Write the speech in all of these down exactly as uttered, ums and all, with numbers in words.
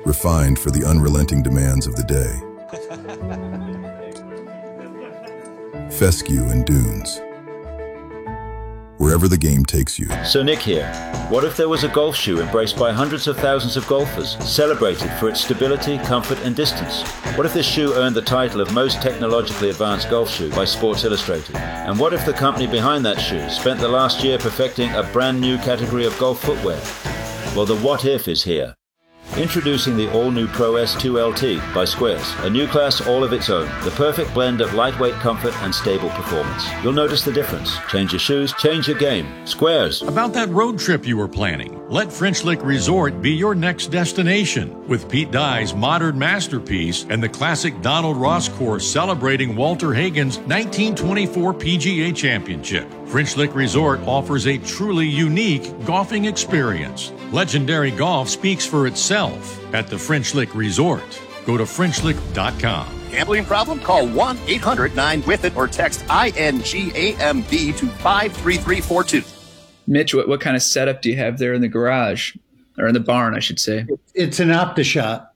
refined for the unrelenting demands of the day. Fescue and Dunes. Wherever the game takes you. So Nick here. What if there was a golf shoe embraced by hundreds of thousands of golfers, celebrated for its stability, comfort and distance? What if this shoe earned the title of most technologically advanced golf shoe by Sports Illustrated? And what if the company behind that shoe spent the last year perfecting a brand new category of golf footwear? Well, the what if is here. Introducing the all-new Pro S two L T by Squares, a new class all of its own, the perfect blend of lightweight comfort and stable performance. You'll notice the difference. Change your shoes, change your game. Squares. About that road trip you were planning, let French Lick Resort be your next destination. With Pete Dye's modern masterpiece and the classic Donald Ross course celebrating Walter Hagen's nineteen twenty-four P G A Championship, French Lick Resort offers a truly unique golfing experience. Legendary golf speaks for itself at the French Lick Resort. Go to French Lick dot com. Gambling problem? Call one eight hundred nine with it or text I N G A M B to five three three four two. Mitch, what, what kind of setup do you have there in the garage? Or in the barn, I should say. It's an OptiShot.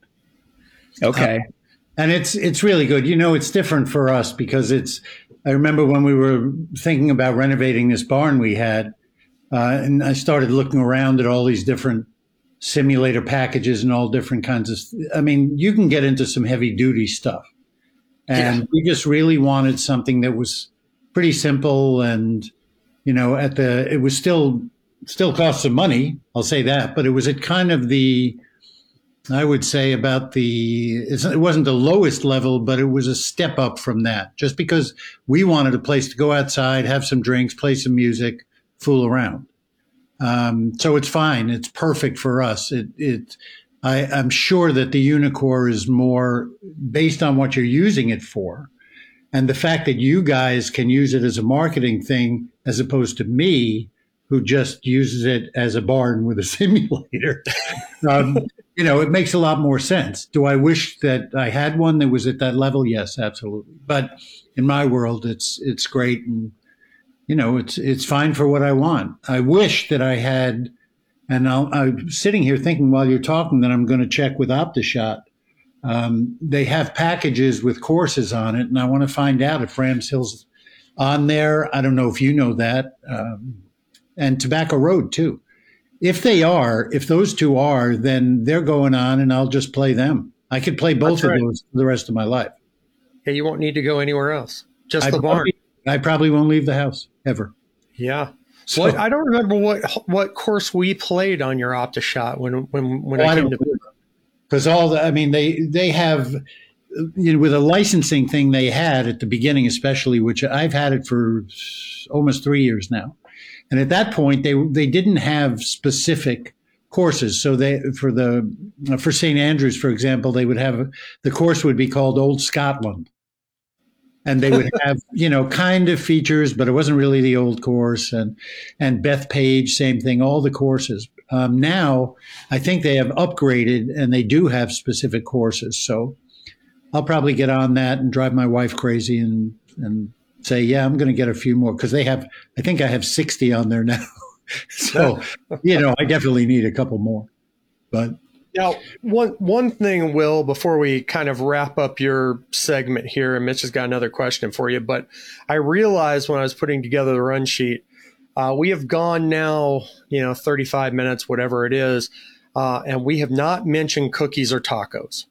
Okay. Uh, and it's it's really good. You know, it's different for us because it's, I remember when we were thinking about renovating this barn we had, uh, and I started looking around at all these different simulator packages and all different kinds of, I mean, you can get into some heavy duty stuff. And yeah. we just really wanted something that was pretty simple and, you know, at the, it was still, still cost some money. I'll say that, but it was at kind of the, I would say about the, it wasn't the lowest level, but it was a step up from that just because we wanted a place to go outside, have some drinks, play some music, fool around. Um, so it's fine. It's perfect for us. It, it, I, I'm sure that the Unicore is more based on what you're using it for. And the fact that you guys can use it as a marketing thing, as opposed to me, who just uses it as a barn with a simulator, um, you know, it makes a lot more sense. Do I wish that I had one that was at that level? Yes, absolutely. But in my world, it's, it's great. And, you know, it's it's fine for what I want. I wish that I had, and I'll, I'm sitting here thinking while you're talking that I'm going to check with OptiShot. Um, they have packages with courses on it, and I want to find out if Rams Hill's on there. I don't know if you know that, um, and Tobacco Road too. If they are, if those two are, then they're going on, and I'll just play them. I could play both That's of right. those for the rest of my life. Yeah, you won't need to go anywhere else. Just I the barn. Probably, I probably won't leave the house ever. Yeah. So, what, I don't remember what what course we played on your OptiShot when when when oh, I came I to because all the I mean they they have you know, with a licensing thing they had at the beginning especially, which I've had it for almost three years now, and at that point they they didn't have specific courses. So they for the for Saint Andrews, for example, they would have the course would be called Old Scotland. And they would have, you know, kind of features, but it wasn't really the old course. And and Bethpage, same thing, all the courses. Um, now, I think they have upgraded and they do have specific courses. So I'll probably get on that and drive my wife crazy and, and say, yeah, I'm going to get a few more because they have, I think I have sixty on there now. So, you know, I definitely need a couple more. But now, one one thing, Will, before we kind of wrap up your segment here, and Mitch has got another question for you, but I realized when I was putting together the run sheet, uh, we have gone now, you know, thirty-five minutes, whatever it is, uh, and we have not mentioned cookies or tacos.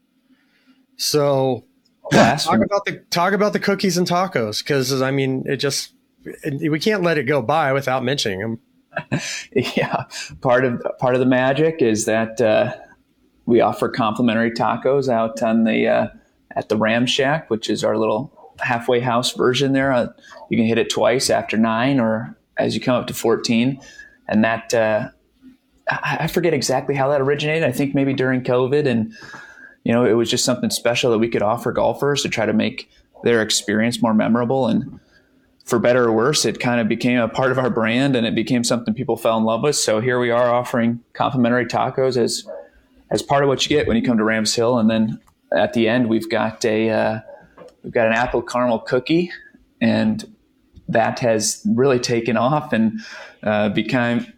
So talk about the talk about the cookies and tacos, because I mean, it just it, we can't let it go by without mentioning them. Yeah, part of part of the magic is that. Uh, We offer complimentary tacos out on the uh, at the Ram Shack, which is our little halfway house version there. Uh, you can hit it twice after nine or as you come up to fourteen. And that, uh, I, I forget exactly how that originated. I think maybe during COVID. And, you know, it was just something special that we could offer golfers to try to make their experience more memorable. And for better or worse, it kind of became a part of our brand and it became something people fell in love with. So here we are offering complimentary tacos as as part of what you get when you come to Rams Hill. And then at the end, we've got a, uh, we've got an apple caramel cookie, and that has really taken off and uh, become,